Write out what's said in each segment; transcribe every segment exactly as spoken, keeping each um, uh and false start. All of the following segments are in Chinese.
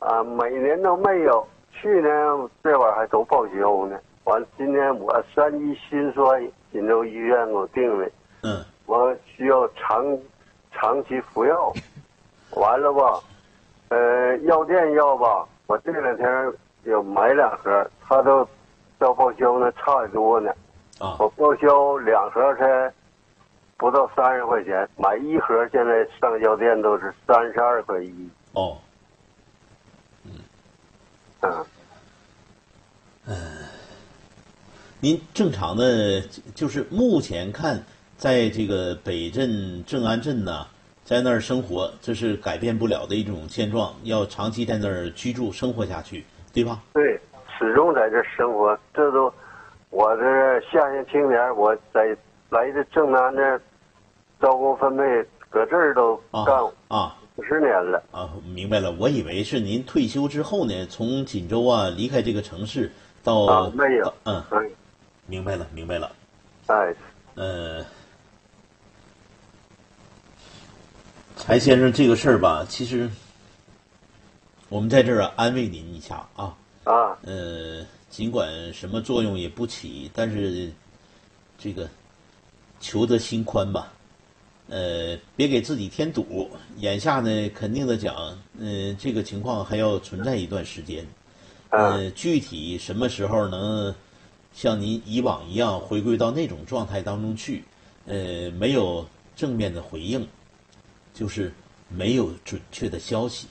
啊，每年都没有。去年这会儿还都报销呢。完，今年我三级心衰，锦州医院给我定的。 嗯。 我需要长长期服药。完了吧，呃，药店药吧，我这两天有买两盒，他都要报销呢，差得多呢。 啊。 我报销两盒才不到三十块钱，买一盒现在上药店都是三十二块一。 哦。 嗯。嗯。 嗯。您正常的就是目前看，在这个北镇正安镇呢，在那儿生活，这是改变不了的一种现状，要长期在那儿居住生活下去，对吧？ 对，始终在这生活，这都我这下县青年，我在来这正南这招工分配，搁这儿都干啊五十年了。 啊，明白了。我以为是您退休之后呢，从锦州啊离开这个城市到啊，没有， 嗯， 嗯， 明白了，明白了。 哎， 呃，柴先生这个事儿吧，其实我们在这儿啊安慰您一下啊。 啊。 呃，尽管什么作用也不起，但是这个求得心宽吧。呃，别给自己添堵。眼下呢，肯定的讲，呃，这个情况还要存在一段时间。呃，具体什么时候能像您以往一样回归到那种状态当中去，呃，没有正面的回应，就是没有准确的消息。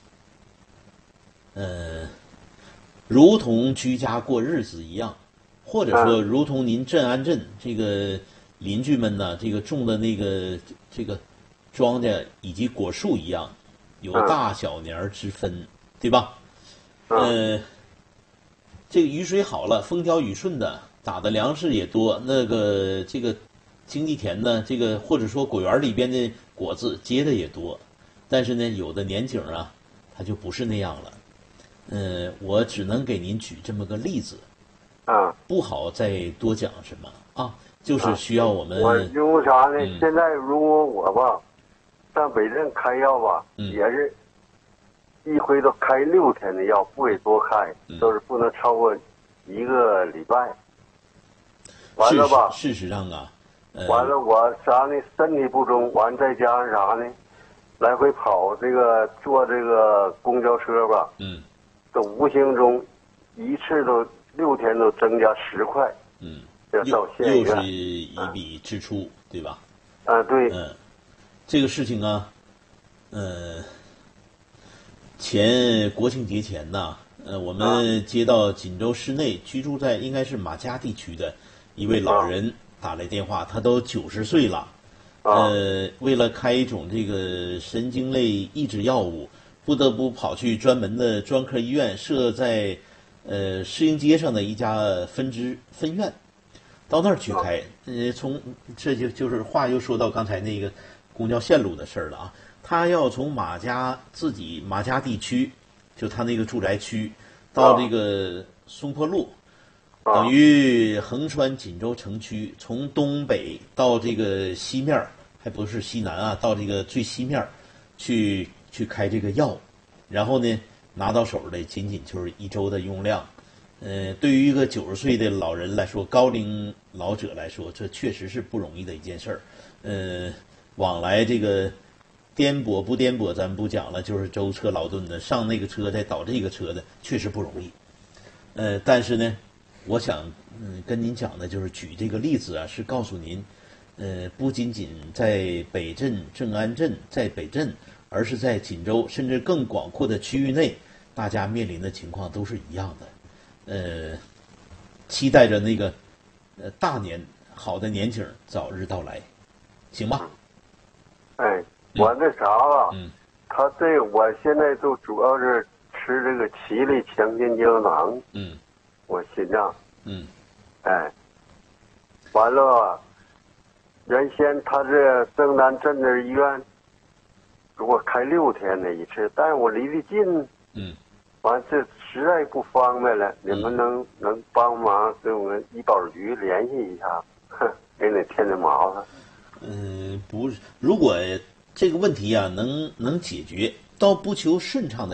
呃，如同居家过日子一样，或者说如同您镇安镇这个邻居们呢，这个种的那个这个庄稼以及果树一样，有大小年之分，对吧？呃，这个雨水好了，风调雨顺的，打的粮食也多，那个这个经济田呢，这个或者说果园里边的果子结的也多，但是呢，有的年景啊，它就不是那样了。呃，我只能给您举这么个例子， 啊， 不好再多讲什么啊，就是需要我们。 我因为啥呢？嗯、现在如果我吧，上北镇开药吧， 嗯、 也是一回都开六天的药，不给多开， 嗯、 都是不能超过一个礼拜。完了吧？ 事实上啊，呃、 完了我啥呢？身体不中，完再加上啥呢？来回跑这个坐这个公交车吧， 嗯， 都无形中一次都六天都增加十块， 嗯， 要到县医院， 又是一笔支出，嗯、对吧？ 啊，对， 嗯，这个事情啊，呃，前国庆节前呐，呃，我们接到锦州市内居住在应该是马家地区的一位老人打来电话，他都九十岁了。呃，为了开一种这个神经类抑制药物，不得不跑去专门的专科医院，设在呃市营街上的一家分支分院，到那儿去开。呃，从这就就是话又说到刚才那个公交线路的事儿了啊。他要从马家自己马家地区，就他那个住宅区，到这个松坡路。等于横穿锦州城区，从东北到这个西面，还不是西南啊，到这个最西面去去开这个药，然后呢拿到手的仅仅就是一周的用量。呃，对于一个九十岁的老人来说，高龄老者来说，这确实是不容易的一件事儿。呃，往来这个颠簸不颠簸，咱们不讲了，就是舟车劳顿的，上那个车再倒这个车的，确实不容易。呃，但是呢。我想，嗯，跟您讲的就是举这个例子啊，是告诉您，呃，不仅仅在北镇正安镇，在北镇，而是在锦州，甚至更广阔的区域内，大家面临的情况都是一样的。呃，期待着那个，呃，大年好的年景早日到来，行吧？ 哎，我那啥吧， 嗯， 他这我现在就主要是吃这个奇力强心胶囊， 嗯。 我心脏， 嗯， 哎，完了，原先他这正南镇的医院，如果开六天的一次，但是我离得近， 嗯， 完这实在不方便了，你们能、嗯、能帮忙跟我们医保局联系一下，哼，给你添点麻烦。 嗯，不是，如果这个问题啊能能解决，倒不求顺畅的。